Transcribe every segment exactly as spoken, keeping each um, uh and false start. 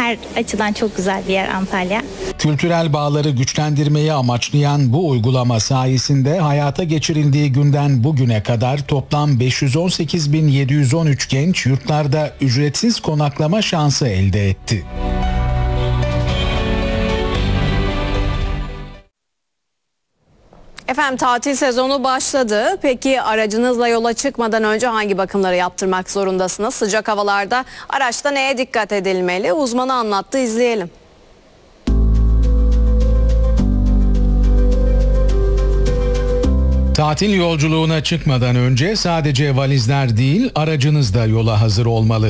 Her açıdan çok güzel bir yer Antalya. Kültürel bağları güçlendirmeyi amaçlayan bu uygulama sayesinde hayata geçirildiği günden bugüne kadar toplam beş yüz on sekiz bin yedi yüz on üç genç yurtlarda ücretsiz konaklama şansı elde etti. Efendim tatil sezonu başladı. Peki aracınızla yola çıkmadan önce hangi bakımları yaptırmak zorundasınız? Sıcak havalarda araçta neye dikkat edilmeli? Uzmanı anlattı, izleyelim. Tatil yolculuğuna çıkmadan önce sadece valizler değil, aracınız da yola hazır olmalı.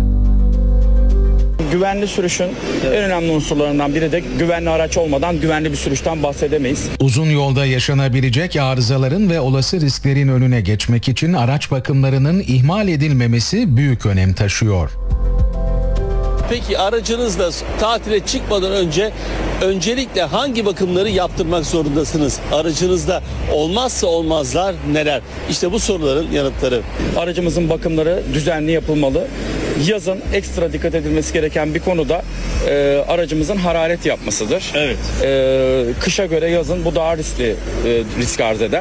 Güvenli sürüşün en önemli unsurlarından biri de güvenli araç olmadan güvenli bir sürüşten bahsedemeyiz. Uzun yolda yaşanabilecek arızaların ve olası risklerin önüne geçmek için araç bakımlarının ihmal edilmemesi büyük önem taşıyor. Peki aracınızla tatile çıkmadan önce öncelikle hangi bakımları yaptırmak zorundasınız? Aracınızda olmazsa olmazlar neler? İşte bu soruların yanıtları. Aracımızın bakımları düzenli yapılmalı. Yazın ekstra dikkat edilmesi gereken bir konu da e, aracımızın hararet yapmasıdır. Evet. E, kışa göre yazın bu daha riskli, e, risk arz eder.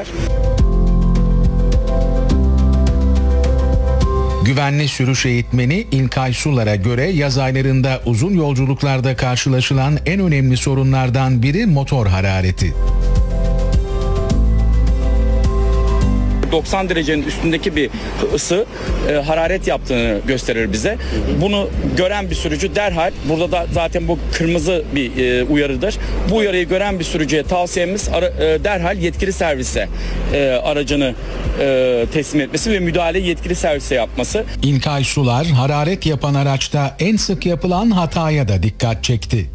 Güvenli sürüş eğitmeni İlkay Sular'a göre yaz aylarında uzun yolculuklarda karşılaşılan en önemli sorunlardan biri motor harareti. doksan derecenin üstündeki bir ısı e, hararet yaptığını gösterir bize. Bunu gören bir sürücü derhal, burada da zaten bu kırmızı bir e, uyarıdır. Bu uyarıyı gören bir sürücüye tavsiyemiz ara, e, derhal yetkili servise e, aracını e, teslim etmesi ve müdahale yetkili servise yapması. İlkay Sular, hararet yapan araçta en sık yapılan hataya da dikkat çekti.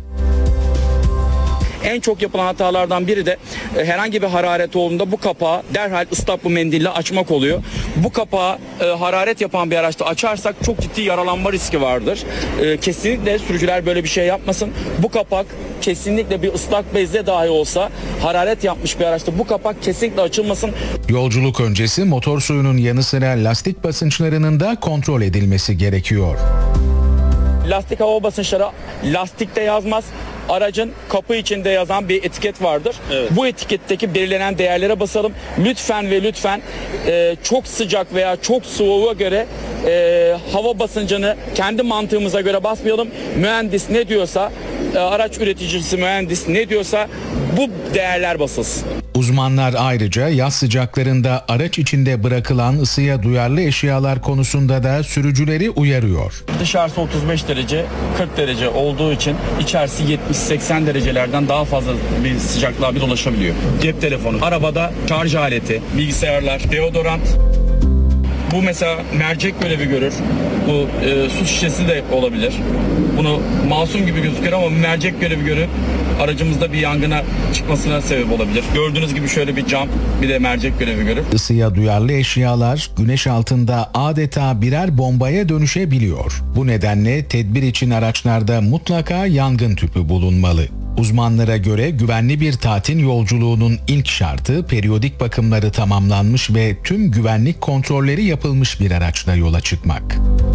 En çok yapılan hatalardan biri de e, herhangi bir hararet olduğunda bu kapağı derhal ıslak bir mendille açmak oluyor. Bu kapağı e, hararet yapan bir araçta açarsak çok ciddi yaralanma riski vardır. E, kesinlikle sürücüler böyle bir şey yapmasın. Bu kapak kesinlikle bir ıslak bezle dahi olsa hararet yapmış bir araçta bu kapak kesinlikle açılmasın. Yolculuk öncesi motor suyunun yanı sıra lastik basınçlarının da kontrol edilmesi gerekiyor. Lastik hava basınçları lastikte yazmaz. Aracın kapı içinde yazan bir etiket vardır. Evet. Bu etiketteki belirlenen değerlere basalım. Lütfen ve lütfen e, çok sıcak veya çok soğuğa göre e, hava basıncını kendi mantığımıza göre basmayalım. Mühendis ne diyorsa, e, araç üreticisi mühendis ne diyorsa bu değerler basılsın. Uzmanlar ayrıca yaz sıcaklarında araç içinde bırakılan ısıya duyarlı eşyalar konusunda da sürücüleri uyarıyor. Dışarısı otuz beş derece, kırk derece olduğu için içerisi yetmiş seksen derecelerden daha fazla bir sıcaklığa bir ulaşabiliyor. Cep telefonu, arabada şarj aleti, bilgisayarlar, deodorant. Bu mesela mercek görevi görür. Bu e, su şişesi de olabilir. Bunu masum gibi gözükür ama mercek görevi görür. Aracımızda bir yangına çıkmasına sebep olabilir. Gördüğünüz gibi şöyle bir cam, bir de mercek görevi görür. Isıya duyarlı eşyalar güneş altında adeta birer bombaya dönüşebiliyor. Bu nedenle tedbir için araçlarda mutlaka yangın tüpü bulunmalı. Uzmanlara göre güvenli bir tatil yolculuğunun ilk şartı periyodik bakımları tamamlanmış ve tüm güvenlik kontrolleri yapılmış bir araçla yola çıkmak.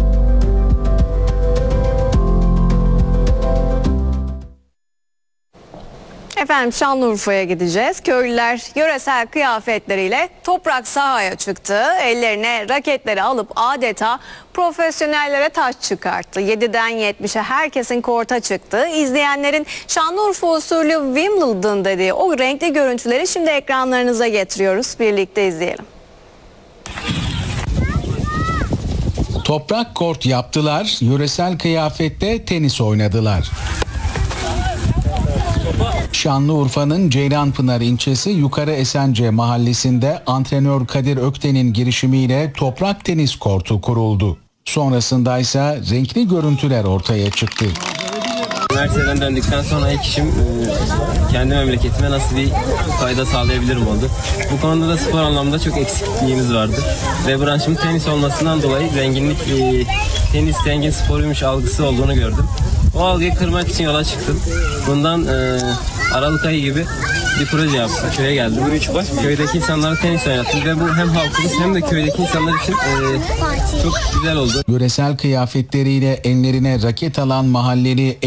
Efendim Şanlıurfa'ya gideceğiz. Köylüler yöresel kıyafetleriyle toprak sahaya çıktı. Ellerine raketleri alıp adeta profesyonellere taş çıkarttı. yediden yetmişe herkesin korta çıktı. İzleyenlerin Şanlıurfa usulü Wimbledon dediği o renkli görüntüleri şimdi ekranlarınıza getiriyoruz. Birlikte izleyelim. Toprak kort yaptılar, yöresel kıyafette tenis oynadılar. Şanlıurfa'nın Ceylanpınar ilçesi Yukarı Esence mahallesinde antrenör Kadir Ökten'in girişimiyle toprak tenis kortu kuruldu. Sonrasında ise renkli görüntüler ortaya çıktı. Üniversiteden döndükten sonra ilk işim kendi memleketime nasıl bir fayda sağlayabilirim oldu. Bu konuda da spor anlamında çok eksikliğimiz vardı. Ve branşım tenis olmasından dolayı zenginlik, tenis zengin sporuymuş algısı olduğunu gördüm. O algıyı kırmak için yola çıktım. Bundan e, Aralık ayı gibi bir proje yaptım. Köye geldim. Köydeki insanlara tenis oynattım ve bu hem halkımız hem de köydeki insanlar için e, çok güzel oldu. Yöresel kıyafetleriyle enlerine raket alan mahalleli